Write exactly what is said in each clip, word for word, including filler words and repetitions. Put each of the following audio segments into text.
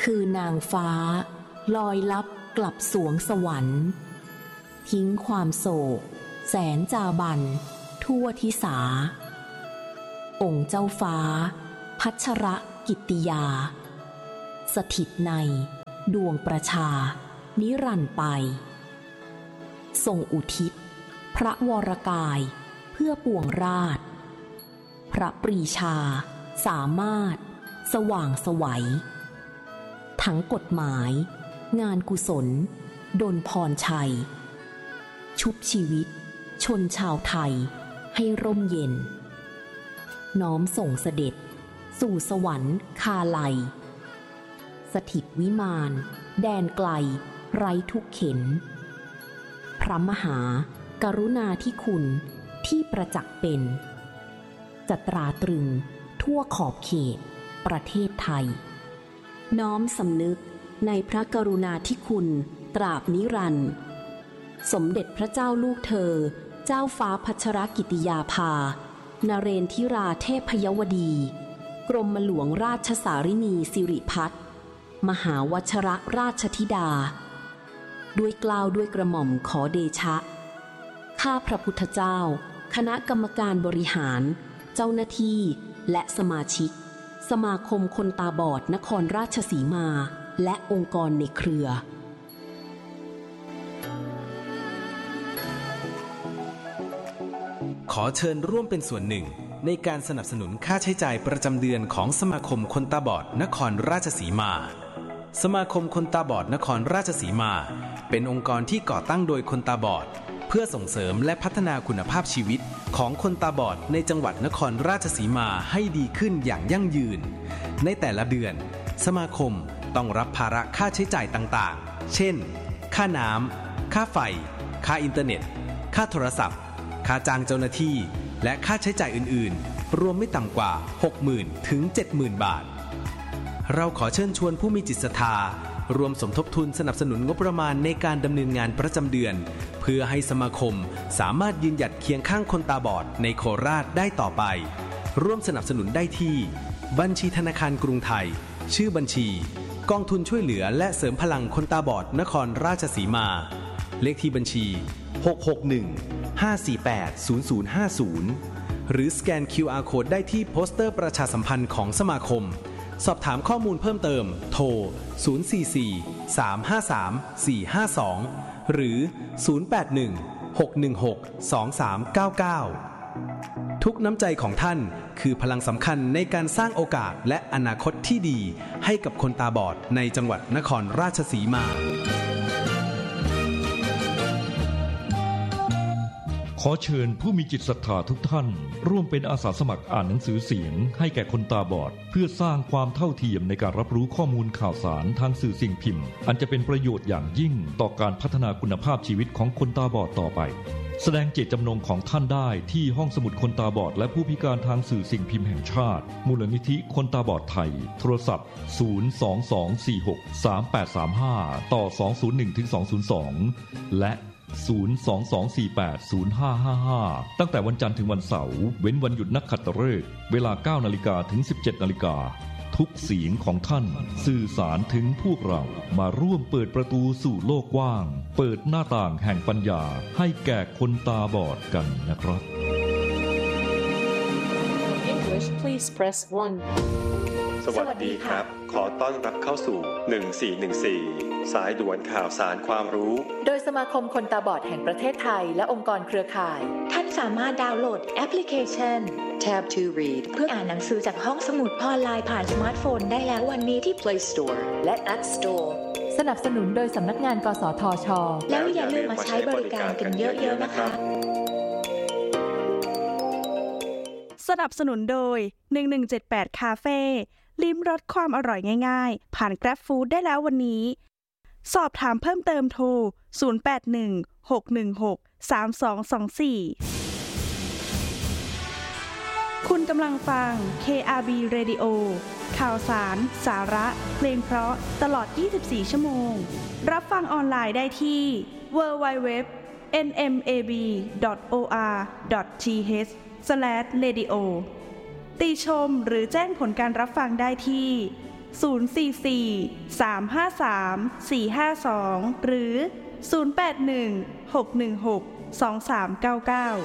คือนางฟ้าลอยลับกลับสวงสวรรค์ทิ้งความโศกแสนจาบันทั่วทิสาองค์เจ้าฟ้าพัชรกิตติยาสถิตในดวงประชานิรันดร์ไปทรงอุทิศพระวรกายเพื่อปวงราชพระปรีชาสามารถสว่างไสวทั้งกฎหมายงานกุศลดลพรชัยชุบชีวิตชนชาวไทยให้ร่มเย็นน้อมส่งเสด็จสู่สวรรค์คาไลสถิตวิมานแดนไกลไร้ทุกเข็นพระมหากรุณาธิคุณที่ประจักษ์เป็นจะตราตรึงทั่วขอบเขตประเทศไทยน้อมสำนึกในพระกรุณาธิคุณตราบนิรันดร์สมเด็จพระเจ้าลูกเธอเจ้าฟ้าพัชรกิติยาภานเรนทิราเทพยวดีกรมหลวงราชสารินีสิริพัฒน์มหาวชรราชธิดาด้วยเกล้าด้วยกระหม่อมขอเดชะข้าพระพุทธเจ้าคณะกรรมการบริหารเจ้าหน้าที่และสมาชิกสมาคมคนตาบอดนครราชสีมาและองค์กรในเครือขอเชิญร่วมเป็นส่วนหนึ่งในการสนับสนุนค่าใช้จ่ายประจำเดือนของสมาคมคนตาบอดนครราชสีมาสมาคมคนตาบอดนครราชสีมาเป็นองค์กรที่ก่อตั้งโดยคนตาบอดเพื่อส่งเสริมและพัฒนาคุณภาพชีวิตของคนตาบอดในจังหวัดนครราชสีมาให้ดีขึ้นอย่างยั่งยืนในแต่ละเดือนสมาคมต้องรับภาระค่าใช้จ่ายต่างๆเช่นค่าน้ำค่าไฟค่าอินเทอร์เน็ตค่าโทรศัพท์ค่าจ้างเจ้าหน้าที่และค่าใช้จ่ายอื่นๆรวมไม่ต่ำกว่า หกหมื่น ถึง เจ็ดหมื่น บาทเราขอเชิญชวนผู้มีจิตศรัทธารวมสมทบทุนสนับสนุนงบประมาณในการดำเนินงานประจำเดือนเพื่อให้สมาคมสามารถยืนหยัดเคียงข้างคนตาบอดในโคราชได้ต่อไปร่วมสนับสนุนได้ที่บัญชีธนาคารกรุงไทยชื่อบัญชีกองทุนช่วยเหลือและเสริมพลังคนตาบอดนครราชสีมาเลขที่บัญชีหก หก หนึ่ง ห้า สี่ แปด ศูนย์ ศูนย์ ห้า ศูนย์หรือสแกน คิว อาร์ Code ได้ที่โปสเตอร์ประชาสัมพันธ์ของสมาคมสอบถามข้อมูลเพิ่มเติมโทรศูนย์ สี่ สี่ สาม ห้า สาม สี่ ห้า สองหรือศูนย์ แปด หนึ่ง หก หนึ่ง หก สอง สาม เก้า เก้าทุกน้ำใจของท่านคือพลังสำคัญในการสร้างโอกาสและอนาคตที่ดีให้กับคนตาบอดในจังหวัดนครราชสีมาขอเชิญผู้มีจิตศรัทธาทุกท่านร่วมเป็นอาสาสมัครอ่านหนังสือเสียงให้แก่คนตาบอดเพื่อสร้างความเท่าเทียมในการรับรู้ข้อมูลข่าวสารทางสื่อสิ่งพิมพ์อันจะเป็นประโยชน์อย่างยิ่งต่อการพัฒนาคุณภาพชีวิตของคนตาบอดต่อไปแสดงเจตจำนงของท่านได้ที่ห้องสมุดคนตาบอดและผู้พิการทางสื่อสิ่งพิมพ์แห่งชาติมูลนิธิคนตาบอดไทยโทรศัพท์ศูนย์ สอง สอง สี่ หก สาม แปด สาม ห้าต่อสอง ศูนย์ หนึ่ง ถึง สอง ศูนย์ สองและศูนย์ สอง สอง สี่ แปด ศูนย์ ห้า ห้า ห้าตั้งแต่วันจันทร์ถึงวันเสาร์เว้นวันหยุดนักขัตฤกษ์เวลา เก้านาฬิกา ถึง สิบเจ็ดนาฬิกาทุกเสียงของท่านสื่อสารถึงพวกเรามาร่วมเปิดประตูสู่โลกกว้างเปิดหน้าต่างแห่งปัญญาให้แก่คนตาบอดกันนะครับ English please press one สวัสดีครับขอต้อนรับเข้าสู่หนึ่งสี่หนึ่งสี่สายด่วนข่าวสารความรู้โดยสมาคมคนตาบอดแห่งประเทศไทยและองค์กรเครือข่ายท่านสามารถดาวน์โหลดแอปพลิเคชัน Tab to Read เพื่ออ่านหนังสือจากห้องสมุดออนไลน์ผ่านสมาร์ทโฟนได้แล้ววันนี้ที่ Play Store และ App Store สนับสนุนโดยสำนักงานกสทช. แล้วอย่าลืมมาใช้บริการกันเยอะๆนะคะสนับสนุนโดยหนึ่งหนึ่งเจ็ดแปดคาเฟ่ลิ้มรสความอร่อยง่ายๆผ่าน Grab Food ได้แล้ววันนี้สอบถามเพิ่มเติมโทรศูนย์ แปด หนึ่ง หก หนึ่ง หก สาม สอง สอง สี่คุณกำลังฟัง เค อาร์ บี Radio ข่าวสารสาระเพลงเพราะตลอดยี่สิบสี่ชั่วโมงรับฟังออนไลน์ได้ที่ ดับเบิลยู ดับเบิลยู ดับเบิลยู ดอท เอ็น เอ็ม เอ บี ดอท โอ อาร์ ดอท ที เอช สแลช เรดิโอ ติชมหรือแจ้งผลการรับฟังได้ที่ศูนย์ สี่ สี่ สาม ห้า สาม สี่ ห้า สองหรือศูนย์ แปด หนึ่ง หก หนึ่ง หก สอง สาม เก้า เก้า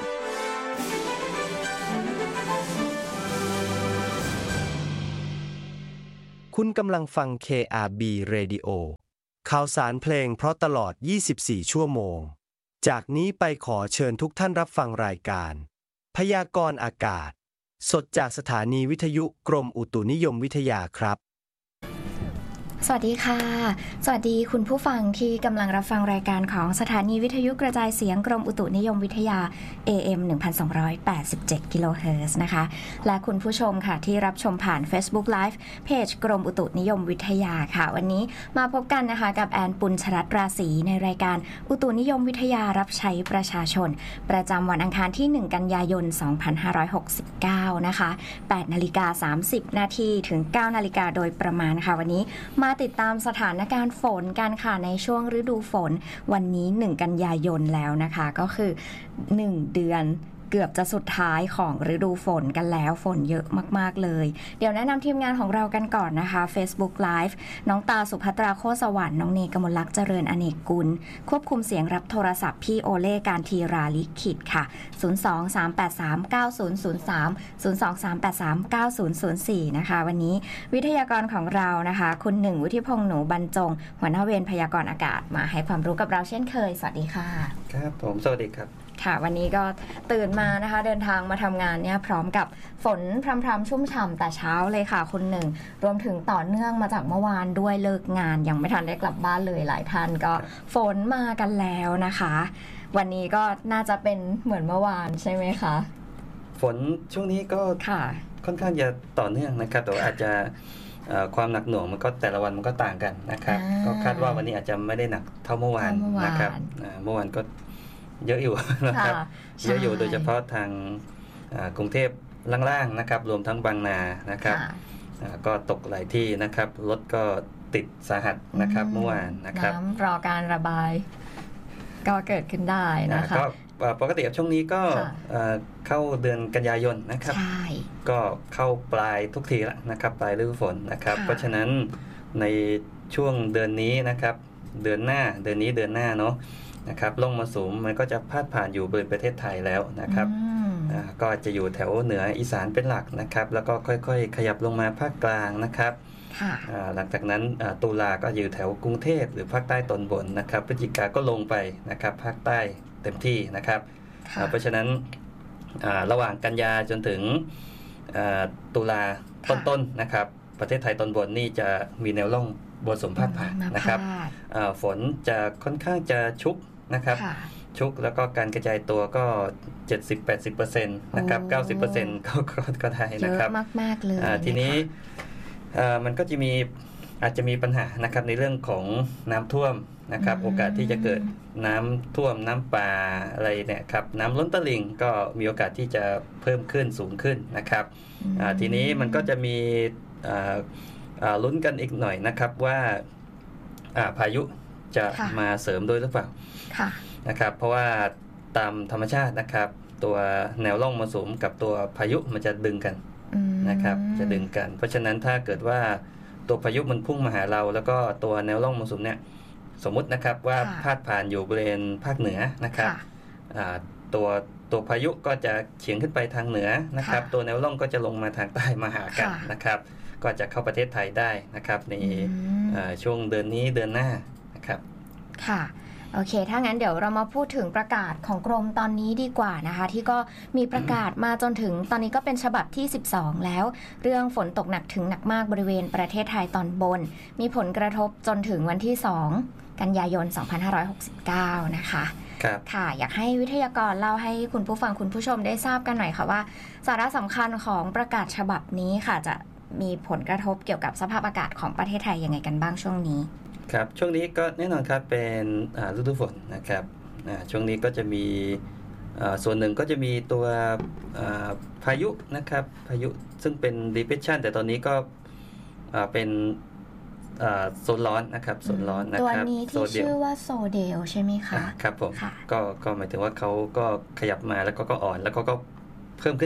คุณกำลังฟัง เค อาร์ บี Radio ข่าวสารเพลงเพราะตลอดยี่สิบสี่ชั่วโมงจากนี้ไปขอเชิญทุกท่านรับฟังรายการพยากรณ์อากาศสดจากสถานีวิทยุกรมอุตุนิยมวิทยาครับสวัสดีค่ะสวัสดีคุณผู้ฟังที่กำลังรับฟังรายการของสถานีวิทยุกระจายเสียงกรมอุตุนิยมวิทยา เอ เอ็ม หนึ่งพันสองร้อยแปดสิบเจ็ด กิโลเฮิรตซ์นะคะและคุณผู้ชมค่ะที่รับชมผ่าน Facebook Live เพจกรมอุตุนิยมวิทยาค่ะวันนี้มาพบกันนะคะกับแอนปุญชรัตน์ราศีในรายการอุตุนิยมวิทยารับใช้ประชาชนประจำวันอังคารที่หนึ่งกันยายนสองพันห้าร้อยหกสิบเก้านะคะแปดนาฬิกาสามสิบนาทีถึงเก้านาฬิกาโดยประมาณค่ะวันนี้มาติดตามสถานการณ์ฝนกันค่ะในช่วงฤดูฝนวันนี้หนึ่งกันยายนแล้วนะคะก็คือหนึ่งเดือนเกือบจะสุดท้ายของฤดูฝนกันแล้วฝนเยอะมากๆเลยเดี๋ยวแนะนำทีมงานของเรากันก่อนนะคะ Facebook Live น้องตาสุภัตราโคสวรรค์น้องเนกมลลักษณ์เจริญอเนกกุลควบคุมเสียงรับโทรศัพท์พี่โอเล่การทีราลิขิตค่ะศูนย์ สอง สาม แปด สาม เก้า ศูนย์ ศูนย์ สาม ศูนย์ สอง สาม แปด สาม เก้า ศูนย์ ศูนย์ สี่นะคะวันนี้วิทยากรของเรานะคะคุณหนึ่งวุฒิพงษ์หนูบรรจงหัวหน้าเวรพยากรณ์อากาศมาให้ความรู้กับเราเช่นเคยสวัสดีค่ะครับผมสวัสดีครับค่ะวันนี้ก็ตื่นมานะคะเดินทางมาทำงานเนี่ยพร้อมกับฝนพรำๆชุ่มฉ่ำแต่เช้าเลยค่ะคุณหนึ่งรวมถึงต่อเนื่องมาจากเมื่อวานด้วยเลิกงานยังไม่ทันได้กลับบ้านเลยหลายท่านก็ฝนมากันแล้วนะคะวันนี้ก็น่าจะเป็นเหมือนเมื่อวานใช่ไหมคะฝนช่วงนี้ก็ค่อนข้างจะต่อเนื่องนะครับแต่ว่าอาจจะความหนักหน่วงมันก็แต่ละวันมันก็ต่างกันนะครับก็คาดว่าวันนี้อาจจะไม่ได้หนักเท่าเมื่อวานนะครับเมื่อวานก็เยอะอยู่นะครับเยอะอยู่โดยเฉพาะทางกรุงเทพล่างๆนะครับรวมทั้งบางนานะครับก็ตกหลายที่นะครับรถก็ติดสาหัสนะครับเมื่อวานนะครับน้ำรอการระบายก็เกิดขึ้นได้นะคะก็ปกติช่วงนี้ก็เข้าเดือนกันยายนนะครับก็เข้าปลายทุกทีละนะครับปลายฤดูฝนนะครับเพราะฉะนั้นในช่วงเดือนนี้นะครับเดือนหน้าเดือนนี้เดือนหน้าเนาะนะครับลงมรสุมมันก็จะพาดผ่านอยู่บริเวณประเทศไทยแล้วนะครับก็จะอยู่แถวเหนืออีสานเป็นหลักนะครับแล้วก็ค่อยๆขยับลงมาภาคกลางนะครับหลังจากนั้นตุลาก็อยู่แถวกรุงเทพหรือภาคใต้ตอนบนนะครับพฤศจิกาก็ลงไปนะครับภาคใต้เต็มที่นะครับเพราะฉะนั้นระหว่างกันยาจนถึงตุลาต้นๆนะครับประเทศไทยตอนบนนี่จะมีแนวร่องมรสุมพาดผ่านนะครับฝนจะค่อนข้างจะชุกนะครับชุกแล้วก็การกระจายตัวก็ เจ็ดสิบถึงแปดสิบเปอร์เซ็นต์ นะครับ เก้าสิบเปอร์เซ็นต์ ก็ก็ได้นะครับเยอะมากๆเลยทีนี้มันก็จะมีอาจจะมีปัญหานะครับในเรื่องของน้ำท่วมนะครับโอกาสที่จะเกิดน้ำท่วมน้ำป่าอะไรเนี่ยครับน้ำล้นตลิ่งก็มีโอกาสที่จะเพิ่มขึ้นสูงขึ้นนะครับทีนี้มันก็จะมีลุ้นกันอีกหน่อยนะครับว่าพายุจะมาเสริมด้วยหรือเปล่านะครับเพราะว่าตามธรรมชาตินะครับตัวแนวร่องมรสุมกับตัวพายุมันจะดึงกันนะครับจะดึงกันเพราะฉะนั้นถ้าเกิดว่าตัวพายุมันพุ่งมาหาเราแล้วก็ตัวแนวร่องมรสุมเนี่ยสมมุตินะครับว่าพาดผ่านอยู่บริเวณภาคเหนือนะครับตัวตัวพายุก็จะเฉียงขึ้นไปทางเหนือนะครับตัวแนวร่องก็จะลงมาทางใต้มาหากันนะครับก็จะเข้าประเทศไทยได้นะครับในช่วงเดือนนี้เดือนหน้านะครับค่ะโอเคถ้างั้นเดี๋ยวเรามาพูดถึงประกาศของกรมตอนนี้ดีกว่านะคะที่ก็มีประกาศมาจนถึงตอนนี้ก็เป็นฉบับที่สิบสองแล้วเรื่องฝนตกหนักถึงหนักมากบริเวณประเทศไทยตอนบนมีผลกระทบจนถึงวันที่สองกันยายนสองพันห้าร้อยหกสิบเก้านะคะค่ะอยากให้วิทยากรเล่าให้คุณผู้ฟังคุณผู้ชมได้ทราบกันหน่อยค่ะว่าสาระสำคัญของประกาศฉบับนี้ค่ะจะมีผลกระทบเกี่ยวกับสภาพอากาศของประเทศไทยยังไงกันบ้างช่วงนี้ครับช่วงนี้ก็แน่นอนครับเป็นฤดูฝนนะครับช่วงนี้ก็จะมีส่วนหนึ่งก็จะมีตัวพายุนะครับพายุซึ่งเป็น depression แต่ตอนนี้ก็เป็นโซนร้อนนะครับโซนร้อนนะครับตัวนี้ที่ชื่อว่าโซเดลใช่ไหมคะครับผมก็ก็หมายถึงว่าเขาก็ขยับมาแล้วก็ก็อ่อนแล้วก็ก็เพิ่มขึ้นอีก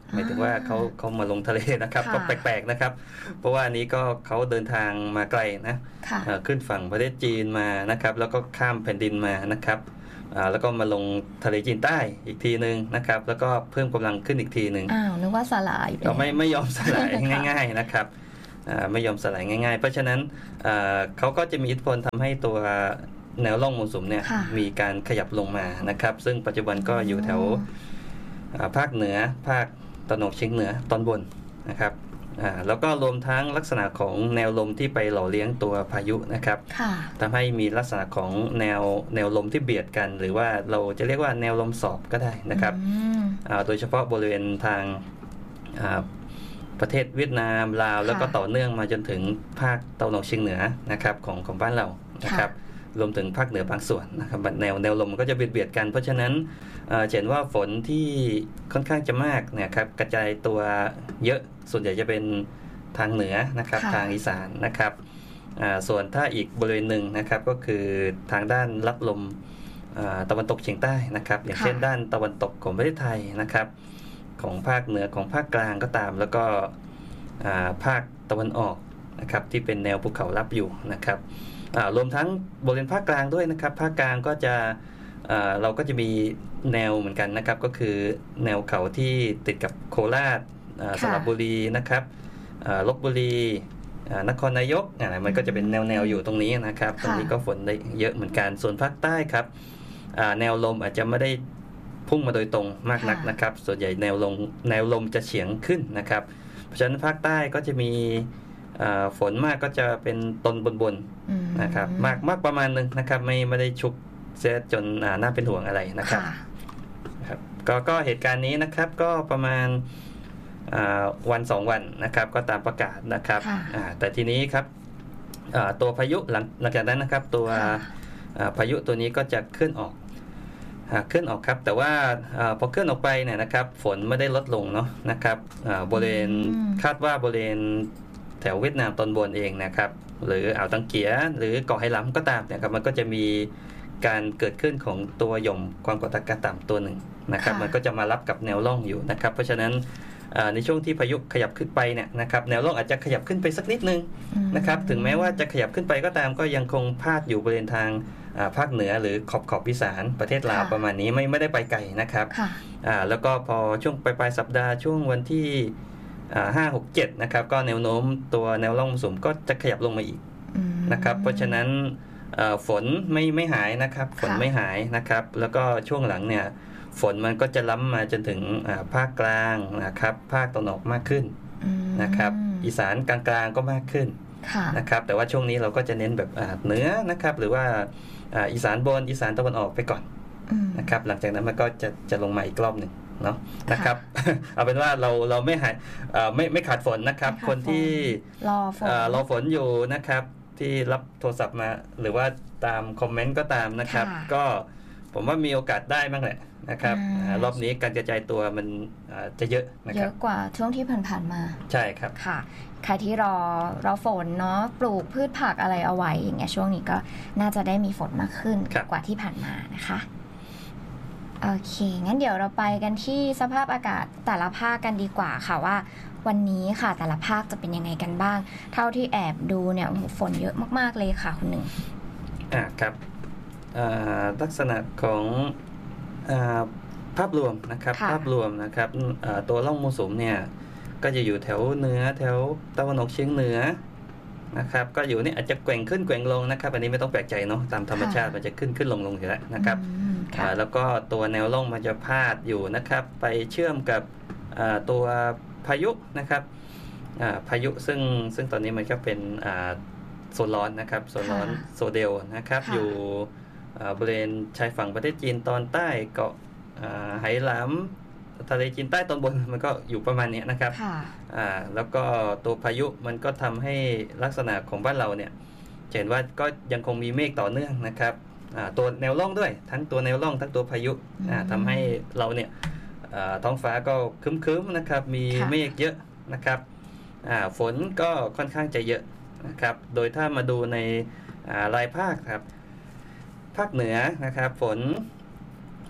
หมายถึงว่าเขาเขามาลงทะเลนะครับก็แปลกๆนะครับเพราะว่าอันนี้ก็เขาเดินทางมาไกลนะขึ้นฝั่งประเทศจีนมานะครับแล้วก็ข้ามแผ่นดินมานะครับแล้วก็มาลงทะเลจีนใต้อีกทีนึงนะครับแล้วก็เพิ่มกำลังขึ้นอีกทีนึงอ้าวนึกว่าสลายก็ไม่ไม่ยอมสลายง่ายๆนะครับไม่ยอมสลายง่ายๆเพราะฉะนั้นเขาก็จะมีอิทธิพลทำให้ตัวแนวร่องมรสุมเนี่ยมีการขยับลงมานะครับซึ่งปัจจุบันก็อยู่แถวภาคเหนือภาคตะวันออกเฉียงเหนือตอนบนนะครับแล้วก็รวมทั้งลักษณะของแนวลมที่ไปหล่อเลี้ยงตัวพายุนะครับทำให้มีลักษณะของแนวแนวลมที่เบียดกันหรือว่าเราจะเรียกว่าแนวลมสอบก็ได้นะครับโดยเฉพาะบริเวณทางประเทศเวียดนามลาวแล้วก็ต่อเนื่องมาจนถึงภาคตะวันออกเฉียงเหนือนะครับของของบ้านเรานะครับรวมถึงภาคเหนือบางส่วนนะครับแนวแนวลมก็จะเบียดเบียดกันเพราะฉะนั้นเห็นว่าฝนที่ค่อนข้างจะมากเนี่ยครับกระจายตัวเยอะส่วนใหญ่จะเป็นทางเหนือนะครับทางอีสานนะครับส่วนถ้าอีกบริเวณหนึ่งนะครับก็คือทางด้านรับลมตะวันตกเฉียงใต้นะครับอย่างเช่นด้านตะวันตกของประเทศไทยนะครับของภาคเหนือของภาคกลางก็ตามแล้วก็ภาคตะวันออกนะครับที่เป็นแนวภูเขารับอยู่นะครับรวมทั้งบริเวณภาคกลางด้วยนะครับภาคกลางก็จะเราก็จะมีแนวเหมือนกันนะครับก็คือแนวเขาที่ติดกับโคราชสระบุรีนะครับลพบุรีนครนายกมันก็จะเป็นแนวแนวอยู่ตรงนี้นะครับตรงนี้ก็ฝนได้เยอะเหมือนกันส่วนภาคใต้ครับแนวลมอาจจะไม่ได้พุ่งมาโดยตรงมากนักนะครับส่วนใหญ่แนวลมแนวลมจะเฉียงขึ้นนะครับเพราะฉะนั้นภาคใต้ก็จะมีฝนมากก็จะเป็นตนบนๆนะครับมากมากประมาณนึงนะครับไม่ไม่ได้ชุกเสียจนน่าเป็นห่วงอะไรนะครับครับก็ก็เหตุการณ์นี้นะครับก็ประมาณวันสองวันนะครับก็ตามประกาศนะครับแต่ทีนี้ครับตัวพายุหลังหลังจากนั้นนะครับตัวพายุตัวนี้ก็จะเคลื่อนออกเคลื่อนออกครับแต่ว่าพอเคลื่อนออกไปเนี่ยนะครับฝนไม่ได้ลดลงเนาะนะครับบริเวณคาดว่าบริเวณแถวเวียดนามตอนบนเองนะครับหรืออ่าวตังเกียหรือเกาะไหหลำก็ตามเนี่ยครับมันก็จะมีการเกิดขึ้นของตัวหย่อมความกดอากาศต่ำตัวหนึ่งนะครับมันก็จะมารับกับแนวร่องอยู่นะครับเพราะฉะนั้นในช่วงที่พายุขยับขึ้นไปเนี่ยนะครับแนวร่องอาจจะขยับขึ้นไปสักนิดนึงนะครับถึงแม้ว่าจะขยับขึ้นไปก็ตามก็ยังคงพาดอยู่บริเวณทางภาคเหนือหรือขอบขอบอีสานประเทศลาวประมาณนี้ไม่ไม่ได้ไปไกลนะครับแล้วก็พอช่วงปลายปลายสัปดาห์ช่วงวันที่ห้า หก เจ็ดนะครับก็แนวโน้มตัวแนวร่องมรสุมก็จะขยับลงมาอีกนะครับเพราะฉะนั้นฝนไม่ไม่หายนะครับฝนไม่หายนะครับแล้วก็ช่วงหลังเนี่ยฝนมันก็จะล้ำมาจนถึงภาคกลางนะครับภาคตะวันออกมากขึ้นนะครับอีสานกลางๆก็มากขึ้นนะครับแต่ว่าช่วงนี้เราก็จะเน้นแบบเหนือนะครับหรือว่าอีสานบนอีสานตะวันออกไปก่อนนะครับหลังจากนั้นมันก็จะจะลงมาอีกรอบหนึ่งเนาะนะครับเอาเป็นว่าเราเราไม่หายไม่ไม่ขาดฝนนะครับคนที่รอฝนรอฝนอยู่นะครับที่รับโทรศัพท์มาหรือว่าตามคอมเมนต์ก็ตามนะครับก็ผมว่ามีโอกาสได้บ้างแหละนะครับรอบนี้การกระจายตัวมันจะเยอะนะครับเยอะกว่าช่วงที่ผ่านๆมาใช่ครับค่ะใครที่รอรอฝนเนาะปลูกพืชผักอะไรเอาไว้อย่างเงี้ยช่วงนี้ก็น่าจะได้มีฝนมากขึ้นกว่าที่ผ่านมานะคะโอเคงั้นเดี๋ยวเราไปกันที่สภาพอากาศแต่ละภาคกันดีกว่าค่ะว่าวันนี้ค่ะแต่ละภาคจะเป็นยังไงกันบ้างเท่าที่แอบดูเนี่ยฝนเยอะมากๆเลยค่ะคุณหนึ่งอ่าครับลักษณะของภาพรวมนะครับภาพรวมนะครับตัวร่องมรสุมเนี่ยก็จะอยู่แถวเหนือแถวตะวันออกเฉียงเหนือนะครับก็อยู่นี่อาจจะแกว่งขึ้นแกว่งลงนะครับอันนี้ไม่ต้องแปลกใจเนาะตามธรรมชาติมันจะขึ้นขึ้นลงลงอยู่แล้วนะครับแล้วก็ตัวแนวร่องมันจะพาดอยู่นะครับไปเชื่อมกับตัวพายุนะครับพายุซึ่งซึ่งตอนนี้มันก็เป็นโซนร้อนนะครับโซนร้อนโซเดลนะครับอยู่บริเวณชายฝั่งประเทศจีนตอนใต้เกาะไหหลำทะเลจีนใต้ตอนบนมันก็อยู่ประมาณนี้นะครับแล้วก็ตัวพายุมันก็ทำให้ลักษณะของบ้านเราเนี่ยเห็นว่าก็ยังคงมีเมฆต่อเนื่องนะครับตัวแนวร่องด้วยทั้งตัวแนวร่องทั้งตัวพายุทำให้เราเนี่ยท้องฟ้าก็ครึ้มๆนะครับมีเมฆเยอะนะครับฝนก็ค่อนข้างจะเยอะนะครับโดยถ้ามาดูในรายภาคครับภาคเหนือนะครับฝน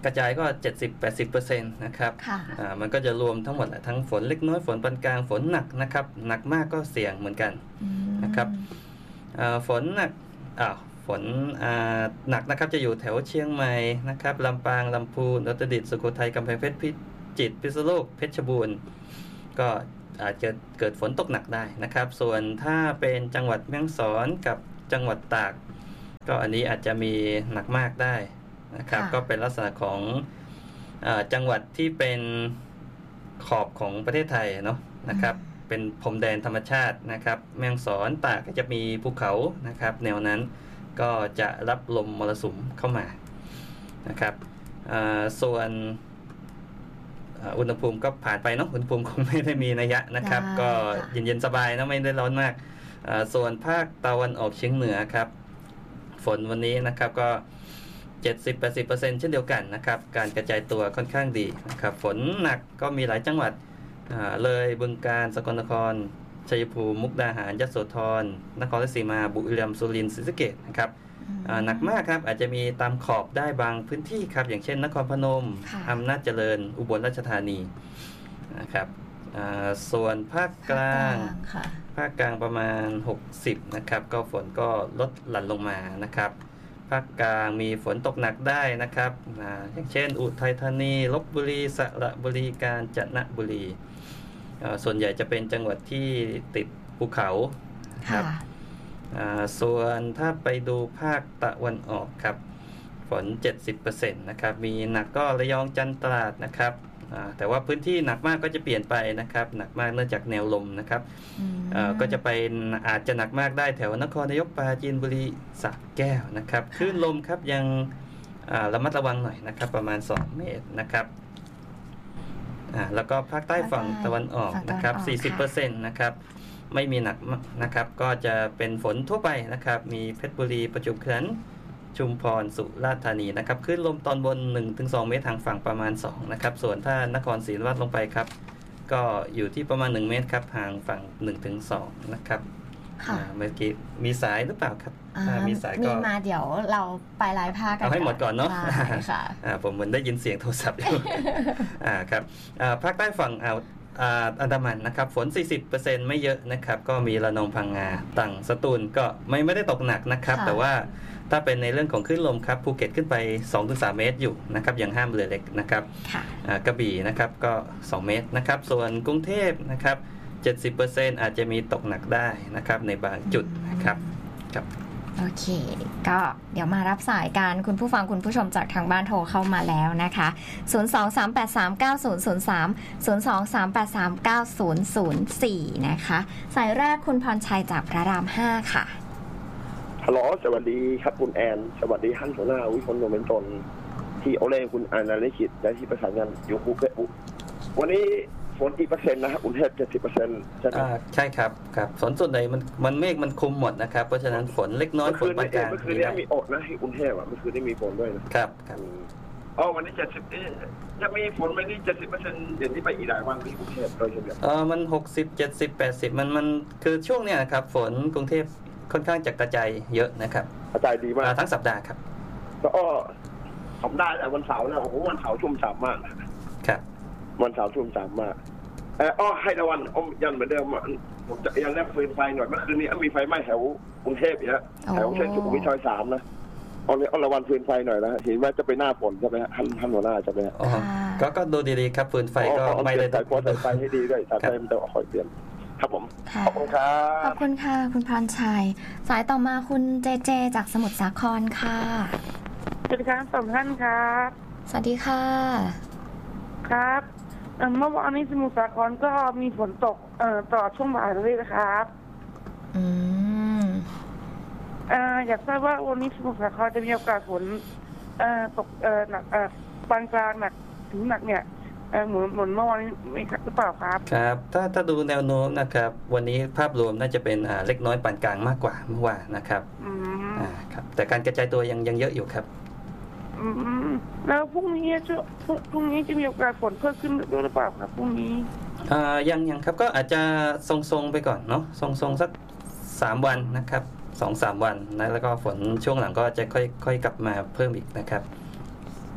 กระจายก็ เจ็ดสิบถึงแปดสิบเปอร์เซ็นต์ นะครับอ่ามันก็จะรวมทั้งหมดทั้งฝนเล็กน้อยฝนปานกลางฝนหนักนะครับหนักมากก็เสี่ยงเหมือนกันนะครับอ่าฝนหนักอ่าฝนอ่าหนักนะครับจะอยู่แถวเชียงใหม่นะครับลำปางลำพูนอุตรดิตถ์สุโขทัยกำแพงเพชรพิจิตรพิษณุโลกเพชรบูรณ์ก็อาจจะเกิดฝนตกหนักได้นะครับส่วนถ้าเป็นจังหวัดแม่ฮ่องสอนกับจังหวัดตากก็อันนี้อาจจะมีหนักมากได้นะครับก็เป็นลักษณะของอ่าจังหวัดที่เป็นขอบของประเทศไทยเนาะนะครับเป็นพรมแดนธรรมชาตินะครับแม่ฮ่องสอนตากก็จะมีภูเขานะครับแนวนั้นก็จะรับลมมรสุมเข้ามานะครับส่วนอุณหภูมิก็ผ่านไปเนาะอุณหภูมิคงไม่ได้มีนัยยะนะครับก็เย็นๆสบายนะไม่ได้ร้อนมากส่วนภาคตะวันออกเฉียงเหนือครับฝนวันนี้นะครับก็ เจ็ดสิบถึงแปดสิบเปอร์เซ็นต์ เช่นเดียวกันนะครับการกระจายตัวค่อนข้างดีนะครับฝนหนักก็มีหลายจังหวัดเลยบึงกาฬสกลนครชัยภูมิมุกดาหารยโสธรนครราชสีมาบุรีรัมย์สุรินทร์ศรีสะเกษนะครับหนักมากครับอาจจะมีตามขอบได้บางพื้นที่ครับอย่างเช่นนครพนมอำนาจเจริญอุบลราชธานีนะครับส่วนภาคกลางภาคกลางประมาณหกสิบนะครับก็ฝนก็ลดหลั่นลงมานะครับภาคกลางมีฝนตกหนักได้นะครับอย่างเช่นอุทัยธานีลพบุรีสระบุรีกาญจนบุรีส่วนใหญ่จะเป็นจังหวัดที่ติดภูเขาครับส่วนถ้าไปดูภาคตะวันออกครับฝน เจ็ดสิบเปอร์เซ็นต์ นะครับมีหนักก็ระยองจันทร์ตราดนะครับแต่ว่าพื้นที่หนักมากก็จะเปลี่ยนไปนะครับหนักมากเนื่องจากแนวลมนะครับก็จะไปอาจจะหนักมากได้แถวนครนายกปราจีนบุรีสระแก้วนะครับคลื่นลมครับยังระมัดระวังหน่อยนะครับประมาณสองเมตรนะครับแล้วก็ภาคใต้ฝั่งตะวันออกนะครับ สี่สิบเปอร์เซ็นต์ นะครับไม่มีหนักนะครับก็จะเป็นฝนทั่วไปนะครับมีเพชรบุรีประจวบคีรีขันธ์ชุมพรสุราษฎร์ธานีนะครับคลื่นลมตอนบน หนึ่งถึงสอง เมตรทางฝั่งประมาณสองนะครับส่วนถ้านครศรีธรรมราชลงไปครับก็อยู่ที่ประมาณหนึ่งเมตรครับห่างฝั่ง หนึ่งถึงสอง นะครับเมื่อกี้มีสายหรือเปล่าครับถ้ามีสายก็มีมาเดี๋ยวเราไปไลฟ์ภาคกันเอาให้หมดก่อนเนาะผมเหมือนได้ยินเสียงโทรศัพท์อยู่ครับภาคใต้ฝั่งอ่าวอันดามันนะครับฝน สี่สิบเปอร์เซ็นต์ ไม่เยอะนะครับก็มีระนองพังงาตรังสตูลก็ไม่ไม่ได้ตกหนักนะครับแต่ว่าถ้าเป็นในเรื่องของคลื่นลมครับภูเก็ตขึ้นไป สองถึงสาม เมตรอยู่นะครับยังห้ามเรือเล็กนะครับกระบี่นะครับก็สองเมตรนะครับส่วนกรุงเทพนะครับ เจ็ดสิบเปอร์เซ็นต์ อาจจะมีตกหนักได้นะครับในบางจุดนะครับครับโอเคก็เดี๋ยวมารับสายกันคุณผู้ฟังคุณผู้ชมจากทางบ้านโทรเข้ามาแล้วนะคะศูนย์ สอง สาม แปด สาม เก้า ศูนย์ ศูนย์ สาม ศูนย์ สอง สาม แปด สาม เก้า ศูนย์ ศูนย์ สี่นะคะสายแรกคุณพรชัยจากพระรามห้าค่ะฮัลโหลสวัสดีครับคุณแอนสวัสดีท่านหัวหน้าวิพลโนเมนตนที่โอเล่คุณอานาลิขิตและที่ประสานงานอยู่ภูเก็ตวันนี้ฝนกี่เปอร์เซ็นต์นะครับกรุงเทพ เจ็ดสิบเปอร์เซ็นต์ ใช่ไหมใช่ครับครับฝนส่วนใหญ่มันมันเมฆมันคุมหมดนะครับเพราะฉะนั้นฝนเล็กน้อยฝนปานกลางเมื่อคืนนี้มีอดนะที่กรุงเทพอ่ะเมื่อคืนนี้มีฝนด้วยนะครับครับอ๋อวันนี้เจ็ดสิบจะมีฝนไหมนี่ เจ็ดสิบเปอร์เซ็นต์ เดี๋ยวนี้ไปอีกหลายวันที่กรุงเทพโดยเฉลี่ยเออมันหกสิบ เจ็ดสิบ แปดสิบมันมันคือช่วงเนี้ยนะครับฝนกรุงเทพค่อนข้างจะกระจายเยอะนะครับกระจายดีมากทั้งสัปดาห์ครับก็ทำได้แต่วันเสาร์นะโอ้โหวันเสาร์ชุ่มฉ่ำมากครับวันเสาร์ชุ่มฉ่ำมากเอออ๋อให้ตะวันอมยันเหมือนเดิมผมจะยันแลบฟืนไฟหน่อยเมื่อคืนนี้มีไฟไหม้แถวกรุงเทพอีกแล้วแถวเส้นสุขุมวิทซอยสามนะเอาเลยเอาระวันฟืนไฟหน่อยนะเห็นว่าจะไปหน้าฝนใช่ไหมท่านท่านหัวหน้าใช่ไหมอ๋อก็ก็ดูดีๆครับฟืนไฟก็ไม่ได้ใส่โพสใส่ไฟให้ดีด้วยแต่ไม่ต้องคอยเตือนครับผมขอบคุณครับขอบคุณค่ะคุณพรชัยสายต่อมาคุณเจเจจากสมุทรสาครค่ะสวัสดีครับสองท่านครับสวัสดีค่ะครับเมื่อวานนี้สมุทรสาครก็มีฝนตกเอ่อตลอดช่วงบ่ายเลยนะครับอืมเอ่ออยากทราบว่าวันนี้สมุทรสาครจะมีโอกาสฝนเอ่อตกเอ่อหนักเอ่อปานกลางหนักถึงหนักเนี่ยเอ่อเหมือนเหมือนเมื่อวานนี้ไม่ครับหรือเปล่าครับครับถ้าถ้าดูแนวโน้มนะครับวันนี้ภาพรวมน่าจะเป็นอ่าเล็กน้อยปานกลางมากกว่าเมื่อวานนะครับอืมอ่าครับแต่การกระจายตัวยังยังเยอะอยู่ครับอืมแล้วพรุ่งนี้จะพรุ่งนี้จะมีโอกาสฝนเพิ่มขึ้นด้วยหรือเปล่าครับพรุ่งนี้อ่ายังยังครับก็อาจจะทรงๆไปก่อนเนาะทรงๆสักสามวันนะครับ สองถึงสาม วันนะแล้วก็ฝนช่วงหลังก็จะค่อยๆกลับมาเพิ่มอีกนะครับอ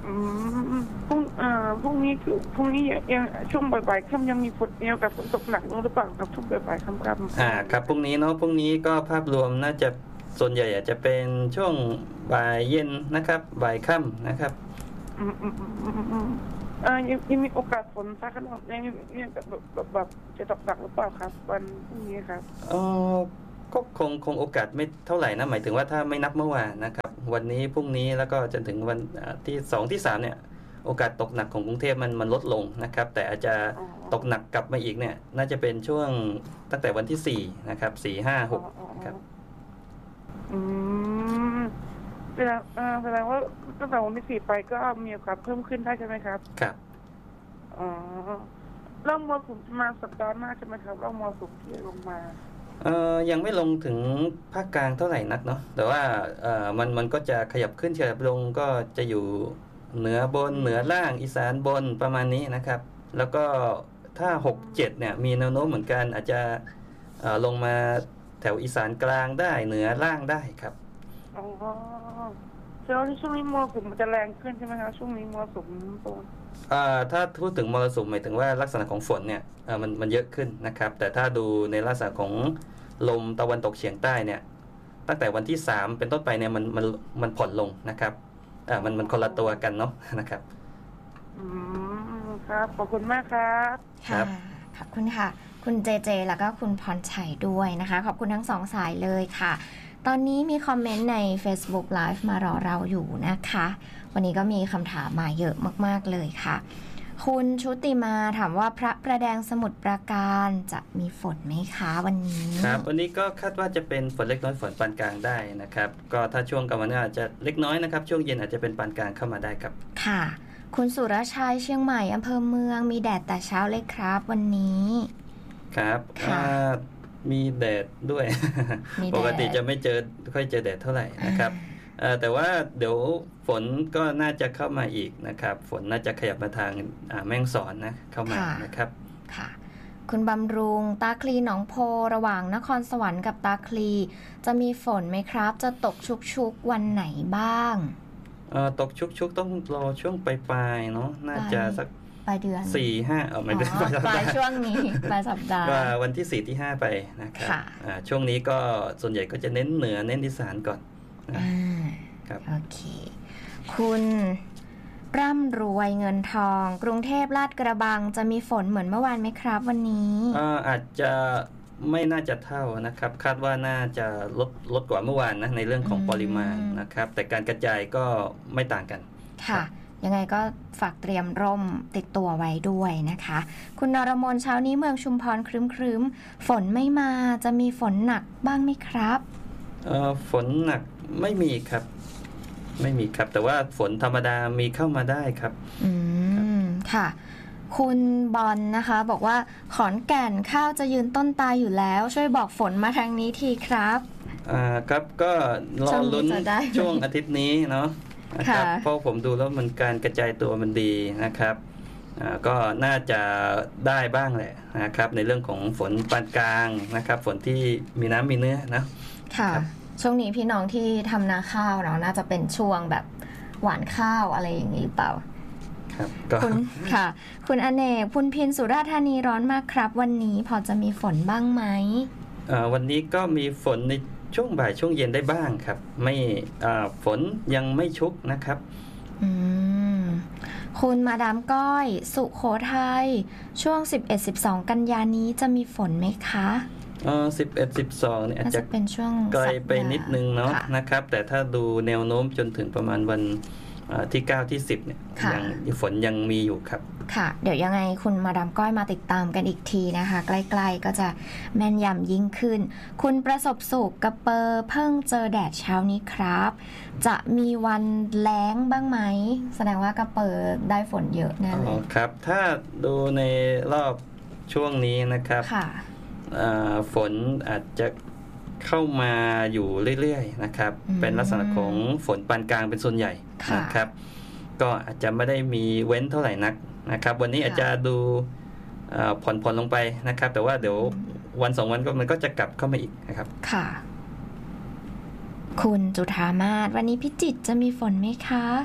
อืมพรุ่งเอ่อพรุ่งนี้คือพรุ่งนี้ยังช่วงบ่ายๆค่ำยังมีฝนมีโอกาสฝนตกหนักหรือเปล่าครับช่วงบ่ายๆค่ำๆอ่าครับพรุ่งนี้เนาะพรุ่งนี้ก็ภาพรวมน่าจะส่วนใหญ่อาจจะเป็นช่วงบ่ายเย็นนะครับบ่ายค่ำนะครับอืมอืมอืมอืมอืมเอ่อยังยังมีโอกาสฝนฟ้าขนองยังมียังแบบแบบแบบจะตกหนักหรือเปล่าครับวันพรุ่งนี้ครับเออก็คงคงโอกาสไม่เท่าไหร่นะหมายถึงว่าถ้าไม่นับเมื่อวานนะครับวันนี้พรุ่งนี้แล้วก็จนถึงวันที่สองที่สามเนี่ยโอกาสตกหนักของกรุงเทพมันมันลดลงนะครับแต่อาจจะตกหนักกลับมาอีกเนี่ยน่าจะเป็นช่วงตั้งแต่วันที่สี่นะครับสี่ห้าหกครับอืมแสดงเอ่อแสดงว่าตั้งแต่วันที่สี่ไปก็มีโอกาสเพิ่มขึ้นได้ใช่ไหมครับครับอ๋อร่องมรสุมมาสัปดาห์หน้าใช่ไหมครับร่องมรสุมที่ลงมาเอ่อยังไม่ลงถึงภาคกลางเท่าไหร่นักเนาะแต่ว่าเอ่อมันมันก็จะขยับขึ้นขยับลงก็จะอยู่เหนือบนเหนือล่างอีสานบนประมาณนี้นะครับแล้วก็ถ้าหกเจ็ดเนี่ยมีแนวโน้มเหมือนกันอาจจะเอ่อลงมาแถวอีสานกลางได้เหนือล่างได้ครับอ๋อแล้วช่วงนี้มรสุมมันจะแรงขึ้นใช่ไหมครับช่วงนี้มรสุมตัวอ่าถ้าพูดถึงมรสุมหมายถึงว่าลักษณะของฝนเนี่ยอ่ามันมันเยอะขึ้นนะครับแต่ถ้าดูในลักษณะของลมตะวันตกเฉียงใต้เนี่ยตั้งแต่วันที่สามเป็นต้นไปเนี่ยมันมันมันผ่อนลงนะครับอ่ามันมันคนละตัวกันเนาะนะครับอืมครับขอบคุณมากครับครับขอบคุณค่ะคุณเจเจแล้วก็คุณพรชัยด้วยนะคะขอบคุณทั้งสองสายเลยค่ะตอนนี้มีคอมเมนต์ใน Facebook Live มารอเราอยู่นะคะวันนี้ก็มีคำถามมาเยอะมากๆเลยค่ะคุณชุติมาถามว่าพระประแดงสมุทรปราการจะมีฝนไหมคะวันนี้ครับวันนี้ก็คาดว่าจะเป็นฝนเล็กน้อยฝนปานกลางได้นะครับก็ถ้าช่วงกลางวันอาจจะเล็กน้อยนะครับช่วงเย็นอาจจะเป็นปานกลางเข้ามาได้ครับค่ะคุณสุรชัยเชียงใหม่อำเภอเมืองมีแดดแต่เช้าเลยครับวันนี้ครับมีแดดด้วยปกติจะไม่เจอค่อยเจอแดดเท่าไหร่นะครับแต่ว่าเดี๋ยวฝนก็น่าจะเข้ามาอีกนะครับฝนน่าจะขยับมาทางแม่ฮ่องสอนนะเข้ามานะครับค่ะคุณบำรุงตาคลีหนองโพระหว่างนครสวรรค์กับตาคลีจะมีฝนไหมครับจะตกชุกๆวันไหนบ้างตกชุกๆต้องรอช่วงปลายๆเนาะน่าจะสักปลายเดือนสี่ห้าเอาไม่ได้ปลายช่วงนี้ปลายสัปดาห์ว่าวันที่สี่ที่ห้าไปนะครับช่วงนี้ก็ส่วนใหญ่ก็จะเน้นเหนือเน้นอีสานก่อนครับโอเคคุณร่ำรวยเงินทองกรุงเทพลาดกระบังจะมีฝนเหมือนเมื่อวานไหมครับวันนี้อาจจะไม่น่าจะเท่านะครับคาดว่าน่าจะลดลดกว่าเมื่อวานนะในเรื่องของปริมาณนะครับแต่การกระจายก็ไม่ต่างกันค่ะยังไงก็ฝากเตรียมร่มติดตัวไว้ด้วยนะคะคุณนรมนเช้านี้เมืองชุมพรครึ้มๆฝนไม่มาจะมีฝนหนักบ้างไหมครับเอ่อฝนหนักไม่มีครับไม่มีครับแต่ว่าฝนธรรมดามีเข้ามาได้ครับอืมค่ะคุณบอลนะคะบอกว่าขอนแก่นข้าวจะยืนต้นตายอยู่แล้วช่วยบอกฝนมาทางนี้ทีครับอ่าครับก็รอลุ้นช่วงอาทิตย์นี้เนาะนะครับเพราะผมดูแล้วมันการกระจายตัวมันดีนะครับอ่าก็น่าจะได้บ้างแหละนะครับในเรื่องของฝนปานกลางนะครับฝนที่มีน้ำมีเนื้อนะค่ะช่วงนี้พี่น้องที่ทำนาข้าวเนาะน่าจะเป็นช่วงแบบหว่านข้าวอะไรอย่างนี้หรือเปล่าครับคุณค่ะคุณอเนกพุนพินสุราษฎร์ธานีร้อนมากครับวันนี้พอจะมีฝนบ้างไหมอ่าวันนี้ก็มีฝนในช่วงบ่ายช่วงเย็นได้บ้างครับไม่อ่าฝนยังไม่ชุกนะครับอืมคุณมาดามก้อยสุโขทัยช่วง สิบเอ็ด สิบสอง กันยานี้จะมีฝนไหมคะเออสิบเอ็ด สิบสองเนี่ยอาจจะเป็นช่วงไกลไปนิดนึงเนาะนะครับแต่ถ้าดูแนวโน้มจนถึงประมาณวันที่เก้าที่สิบเนี่ยยังฝนยังมีอยู่ครับค่ะเดี๋ยวยังไงคุณมาดามก้อยมาติดตามกันอีกทีนะคะใกล้ๆก็จะแม่นยำยิ่งขึ้นคุณประสบสุขกระเปอร์เพิ่งเจอแดดเช้านี้ครับจะมีวันแล้งบ้างไหมแสดงว่ากระเปอร์ได้ฝนเยอะแน่เลยครับถ้าดูในรอบช่วงนี้นะครับฝนอาจจะเข้ามาอยู่เรื่อยๆนะครับเป็นลักษณะของฝนปานกลางเป็นส่วนใหญ่นะครับก็อาจจะไม่ได้มีเว้นเท่าไหร่นักนะครับวันนี้อาจจะดูผ่อนๆลงไปนะครับแต่ว่าเดี๋ยววันสองวันก็มันก็จะกลับเข้ามาอีกนะครับค่ะคุณจุฑามาศวันนี้พิจิตรจะมีฝนไหมคะ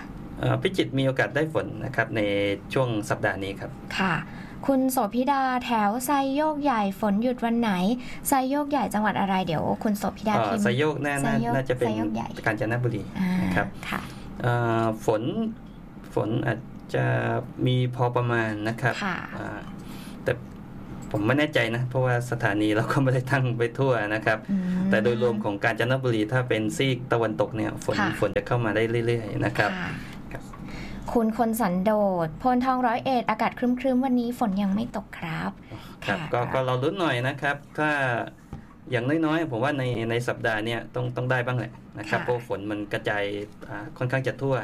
พิจิตรมีโอกาสได้ฝนนะครับในช่วงสัปดาห์นี้ครับค่ะคุณโสภิดาแถวไซโยกใหญ่ฝนหยุดวันไหนไซโยกใหญ่จังหวัดอะไรเดี๋ยวคุณโสภิดาพิมพ์ไซโยกน่าน่าจะเป็นกาญจนบุรีนะครับฝนฝนอาจจะมีพอประมาณนะครับแต่ผมไม่แน่ใจนะเพราะว่าสถานีเราก็ไม่ได้ตั้งไปทั่วนะครับแต่โดยรวมของกาญจนบุรีถ้าเป็นซีกตะวันตกเนี่ยฝนฝนจะเข้ามาได้เรื่อยๆนะครับคุณคนสันโดษพลทองร้อยเอ็ดอากาศครึ้มๆวันนี้ฝนยังไม่ตกครับครับก็เราลุ้นหน่อยนะครับถ้าอย่างน้อยๆผมว่าในในสัปดาห์นี้ต้องต้องได้บ้างแหละนะครับเพราะฝนมันกระจายค่อนข้างจะทั่ว